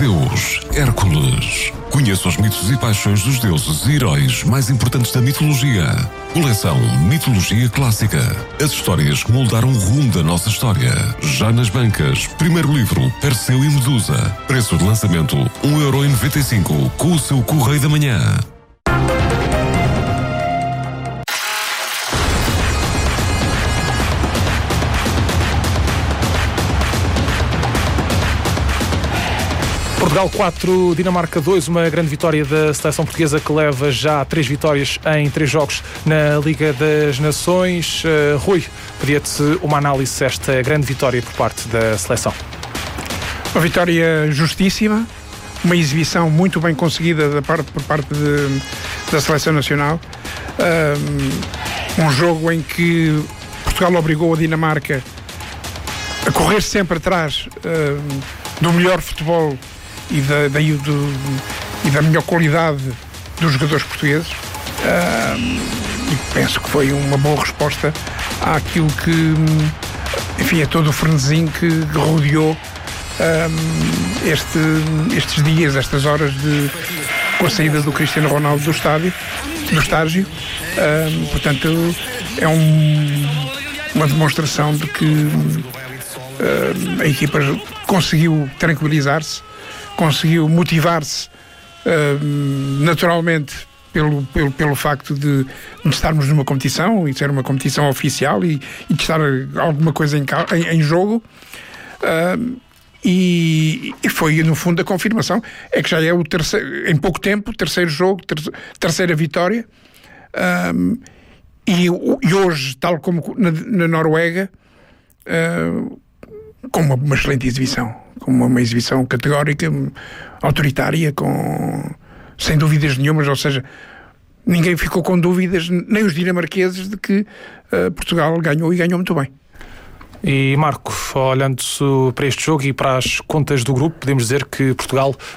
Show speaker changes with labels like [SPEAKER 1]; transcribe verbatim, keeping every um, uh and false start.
[SPEAKER 1] Zeus, Hércules. Conheça os mitos e paixões dos deuses e heróis mais importantes da mitologia. Coleção Mitologia Clássica. As histórias que moldaram o rumo da nossa história. Já nas bancas. Primeiro livro, Perseu e Medusa. Preço de lançamento, um euro e noventa e cinco, com o seu Correio da Manhã.
[SPEAKER 2] Portugal quatro, Dinamarca dois, uma grande vitória da seleção portuguesa que leva já três vitórias em três jogos na Liga das Nações. Uh, Rui, pedia-te uma análise desta grande vitória por parte da seleção.
[SPEAKER 3] Uma vitória justíssima, uma exibição muito bem conseguida da parte, por parte de, da seleção nacional. Um, um jogo em que Portugal obrigou a Dinamarca a correr sempre atrás um, do melhor futebol e da, da, do, e da melhor qualidade dos jogadores portugueses, uh, e penso que foi uma boa resposta àquilo que, enfim, a todo o frenesim que rodeou um, este, estes dias, estas horas de, com a saída do Cristiano Ronaldo do estádio, do estágio. Um, portanto, é um, uma demonstração de que um, a equipa conseguiu tranquilizar-se, conseguiu motivar-se uh, naturalmente pelo, pelo, pelo facto de, de estarmos numa competição e ser uma competição oficial e, e de estar alguma coisa em, em, em jogo, uh, e, e foi no fundo a confirmação, é que já é o terceiro, em pouco tempo, terceiro jogo, ter, terceira vitória, uh, e, e hoje, tal como na, na Noruega, uh, com uma, uma excelente exibição, com uma, uma exibição categórica, autoritária, com, sem dúvidas nenhumas, ou seja, ninguém ficou com dúvidas, nem os dinamarqueses, de que uh, Portugal ganhou e ganhou muito bem.
[SPEAKER 2] E Marco, olhando para este jogo e para as contas do grupo, podemos dizer que Portugal